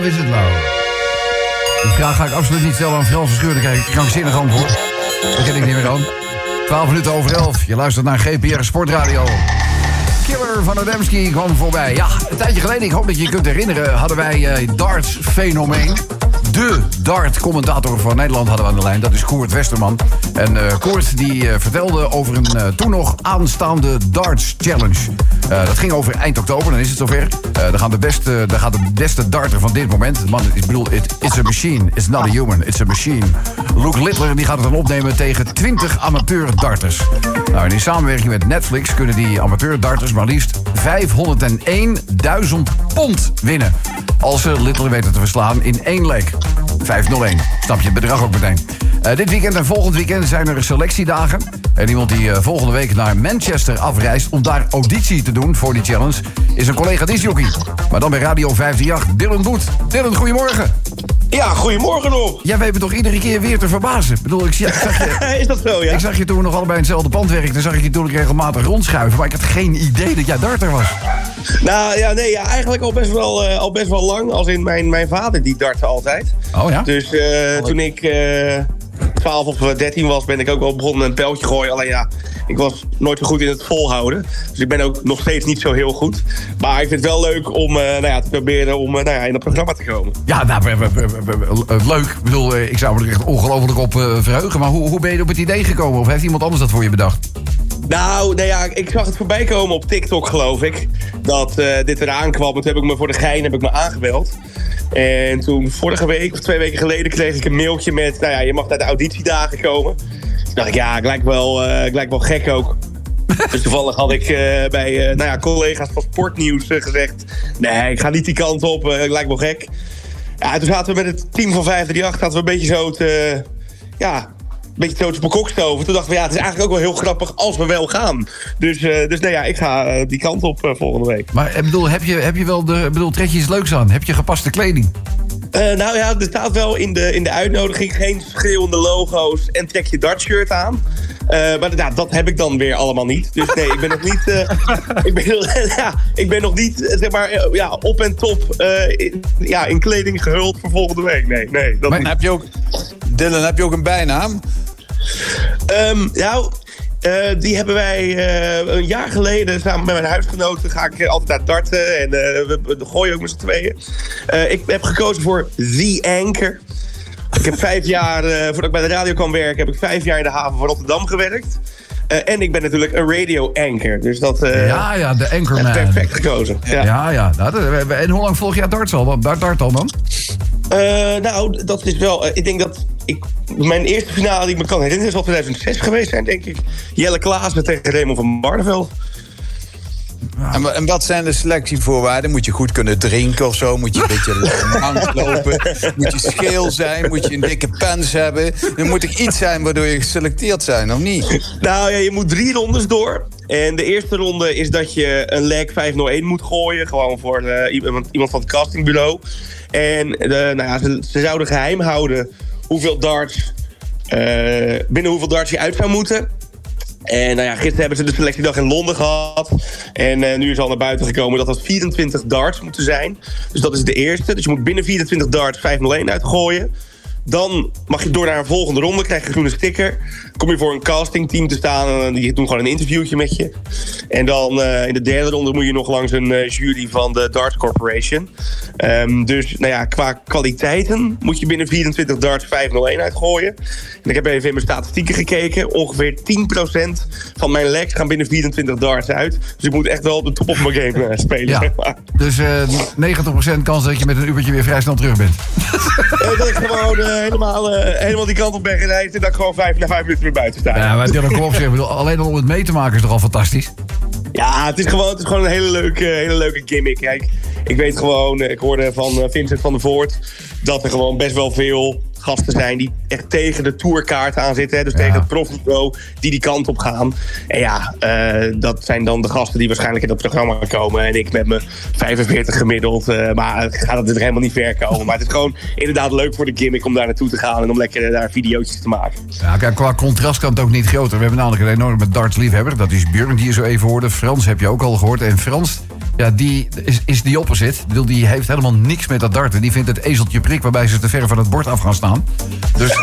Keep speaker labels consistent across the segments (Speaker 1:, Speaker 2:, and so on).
Speaker 1: Is het nou? Die vraag ga ik absoluut niet stellen aan Frans Verschuur. Dan krijg ik een krankzinnig antwoord. Dat ken ik niet meer aan. 12 minuten over 11. Je luistert naar GPR Sportradio. Killer van Adamski kwam voorbij. Ja, een tijdje geleden, ik hoop dat je je kunt herinneren, hadden wij darts-fenomeen. De dart-commentator van Nederland hadden we aan de lijn. Dat is Koert Westerman. En Koert die vertelde over een toen nog aanstaande darts challenge. Dat ging over eind oktober, dan is het zover. Dan gaat de beste darter van dit moment. De man, ik bedoel, it's a machine. It's not a human, it's a machine. Luke Littler die gaat het dan opnemen tegen 20 amateur darters. Nou, en in samenwerking met Netflix kunnen die amateur darters maar liefst 501.000 pond winnen. Als ze Littler weten te verslaan in 1 leg. 501. Snap je het bedrag ook meteen. Dit weekend en volgend weekend zijn er selectiedagen. En iemand die volgende week naar Manchester afreist om daar auditie te doen voor die challenge is een collega discjockey. Maar dan bij Radio 538, Dylan Boet. Dylan, goedemorgen.
Speaker 2: Ja, goedemorgen nog.
Speaker 1: Jij weet me toch iedere keer weer te verbazen. Ik bedoel, ik zag je...
Speaker 2: Is dat zo, ja?
Speaker 1: Ik zag je toen we nog allebei in hetzelfde pand werkten. Dan zag ik je toen regelmatig rondschuiven. Maar ik had geen idee dat jij darter was.
Speaker 2: Nou ja, nee, ja, eigenlijk al best wel lang. Als in mijn vader, die dartte altijd.
Speaker 1: Oh ja?
Speaker 2: Dus toen ik 12 of 13 was, ben ik ook wel begonnen met een pijltje gooien. Alleen ja, ik was nooit zo goed in het volhouden. Dus ik ben ook nog steeds niet zo heel goed. Maar ik vind het wel leuk om te proberen om in het programma te komen.
Speaker 1: Ja, nou, leuk. Ik bedoel, ik zou me er echt ongelooflijk op verheugen. Maar hoe ben je op het idee gekomen? Of heeft iemand anders dat voor je bedacht?
Speaker 2: Nou ja, ik zag het voorbij komen op TikTok, geloof ik. Dat dit eraan kwam. Toen heb ik me voor de gein aangebeld. En toen vorige week of 2 weken geleden kreeg ik een mailtje met... Nou ja, je mag naar de auditiedagen komen. Toen dacht ik, ja, ik lijk wel gek ook. Dus toevallig had ik bij collega's van Sportnieuws gezegd... Nee, ik ga niet die kant op, ik lijk wel gek. Ja, toen zaten we met het team van 538 een beetje zo te... Een beetje zo te bekokstoven. Toen dachten we, ja, het is eigenlijk ook wel heel grappig als we wel gaan. Dus nee, ja, ik ga die kant op volgende week.
Speaker 1: Maar ik bedoel, heb je wel trek je iets leuks aan? Heb je gepaste kleding?
Speaker 2: Nou ja, er staat wel in de uitnodiging geen schreeuwende logo's en trek je dartshirt aan. Maar dat heb ik dan weer allemaal niet. Dus nee, ik ben nog niet... ik ben nog niet, zeg maar, op en top in kleding gehuld voor volgende week. Nee, dat niet.
Speaker 3: Dylan, heb je ook een bijnaam?
Speaker 2: Die hebben wij een jaar geleden samen met mijn huisgenoten. Ga ik altijd naar darten en we gooien ook met z'n tweeën. Ik heb gekozen voor The Anchor. Ik heb 5 jaar, voordat ik bij de radio kwam werken, heb ik 5 jaar in de haven van Rotterdam gewerkt. En ik ben natuurlijk een radio anchor. Dus dat
Speaker 1: de Anchorman.
Speaker 2: Perfect gekozen.
Speaker 1: Ja. En hoe lang volg jij darts al dan?
Speaker 2: Dat is wel... ik denk dat mijn eerste finale die ik me kan herinneren... zal 2006 geweest zijn, denk ik. Jelle Klaassen tegen Raymond van Barneveld.
Speaker 3: En wat zijn de selectievoorwaarden? Moet je goed kunnen drinken of zo? Moet je een beetje langs lopen? Moet je scheel zijn? Moet je een dikke pens hebben? Er moet er iets zijn waardoor je geselecteerd zijn, of niet?
Speaker 2: Nou ja, je moet 3 rondes door. En de eerste ronde is dat je een leg 501 moet gooien. Gewoon voor iemand van het castingbureau. En ze zouden geheim houden binnen hoeveel darts je uit zou moeten. En gisteren hebben ze de selectiedag in Londen gehad. En nu is al naar buiten gekomen dat dat 24 darts moeten zijn. Dus dat is de eerste. Dus je moet binnen 24 darts 501 uitgooien. Dan mag je door naar een volgende ronde, krijg je een groene sticker. Kom je voor een castingteam te staan en die doen gewoon een interviewtje met je. En dan in de derde ronde moet je nog langs een jury van de Darts Corporation. Dus qua kwaliteiten moet je binnen 24 darts 501 uitgooien. En ik heb even in mijn statistieken gekeken. Ongeveer 10% van mijn legs gaan binnen 24 darts uit. Dus ik moet echt wel op de top of mijn game spelen.
Speaker 1: Ja.
Speaker 2: Zeg maar.
Speaker 1: Dus 90% kans dat je met een uurtje weer vrij snel terug bent.
Speaker 2: Dat ik gewoon helemaal die kant op ben gereisd en dat ik gewoon 5 minuten weer buiten sta.
Speaker 1: Ja, maar Dylan, kom op, zeg. Alleen al om het mee te maken is toch al fantastisch?
Speaker 2: Ja, het is gewoon een hele leuke gimmick. Kijk, ik weet gewoon, ik hoorde van Vincent van der Voort dat er gewoon best wel veel gasten zijn die echt tegen de tourkaart aan zitten. Hè? Dus tegen het profniveau die kant op gaan. En dat zijn dan de gasten die waarschijnlijk in dat programma komen. En ik met mijn 45 gemiddeld. Maar het gaat natuurlijk helemaal niet ver komen. Maar het is gewoon inderdaad leuk voor de gimmick om daar naartoe te gaan. En om lekker daar video's te maken. Ja,
Speaker 1: kijk, qua contrast kan het ook niet groter. We hebben namelijk een enorme darts liefhebber. Dat is Björn die je zo even hoorde. Frans heb je ook al gehoord. En Frans, Ja, die is die opposite. Ik bedoel, die heeft helemaal niks met dat darten. Die vindt het ezeltje prik waarbij ze te ver van het bord af gaan staan. Dus...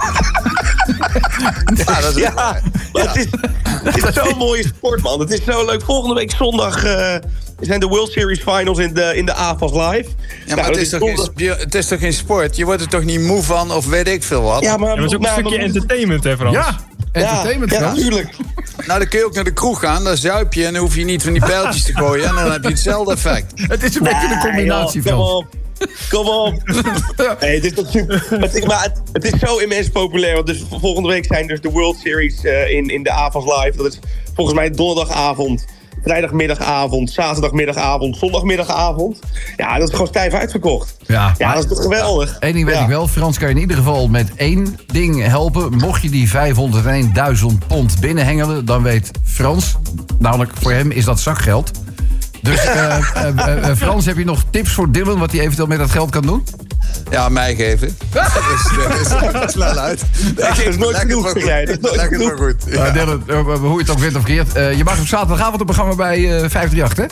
Speaker 3: Ja, dat is...
Speaker 2: Ja, maar het is zo'n mooie sport, man. Het is zo leuk. Volgende week zondag zijn de World Series Finals in de AFAS Live.
Speaker 3: Ja, maar het is toch geen sport? Je wordt er toch niet moe van of weet ik veel wat?
Speaker 2: Ja, maar
Speaker 4: het is ook een stukje entertainment, hè, Frans?
Speaker 1: Ja, entertainment.
Speaker 2: Ja, natuurlijk.
Speaker 3: Nou, dan kun je ook naar de kroeg gaan, dan zuip je... en dan hoef je niet van die pijltjes te gooien... en dan heb je hetzelfde effect.
Speaker 1: Het is een beetje een combinatie, Frans.
Speaker 2: Kom op. Hey, het is toch super. Maar het is zo immens populair. Want dus volgende week zijn dus de World Series in de AFAS Live. Dat is volgens mij donderdagavond, vrijdagmiddagavond, zaterdagmiddagavond, zondagmiddagavond. Ja, dat is gewoon stijf uitverkocht. Ja, dat is toch geweldig.
Speaker 1: Eén ding weet ik wel. Frans kan je in ieder geval met één ding helpen. Mocht je die 501.000 pond binnenhengelen, dan weet Frans, namelijk voor hem is dat zakgeld. Dus Frans, heb je nog tips voor Dylan wat hij eventueel met dat geld kan doen?
Speaker 3: Ja, mij geven. Dat is snel uit.
Speaker 2: Dat is nooit genoeg voor jij.
Speaker 3: Dat is maar goed. Ja.
Speaker 1: Dylan, hoe je het ook vindt of verkeerd. Je mag op zaterdagavond een programma bij 538, hè?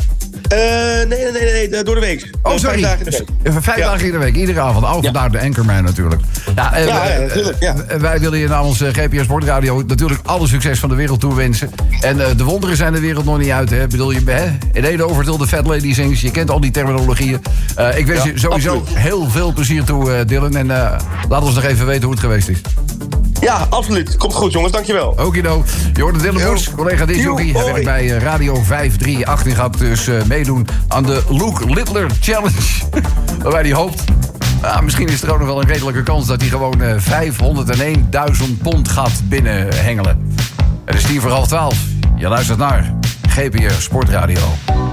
Speaker 2: Nee, door de week.
Speaker 1: Oh, sorry.
Speaker 2: 5 dagen in de week.
Speaker 1: 5 dagen in de week, iedere avond. Vandaar de Anchorman natuurlijk.
Speaker 2: Natuurlijk. Ja.
Speaker 1: Wij willen je namens GPS Sportradio natuurlijk alle succes van de wereld toewensen. En de wonderen zijn de wereld nog niet uit, hè? Bedoel je, in Eindhoven till the fat lady sings. Je kent al die terminologieën. Ik wens je sowieso heel veel plezier toe, Dylan. En laat ons nog even weten hoe het geweest is.
Speaker 2: Ja, absoluut. Komt goed, jongens. Dankjewel.
Speaker 1: Okido. Je hoort Dylan Boers, collega disjockey. Hij werkt bij Radio 538 en gaat dus meedoen aan de Luke Littler Challenge. Waarbij hij hoopt, misschien is er ook nog wel een redelijke kans dat hij gewoon 501.000 pond gaat binnenhengelen. Het is 11:10. Je luistert naar GPR Sportradio.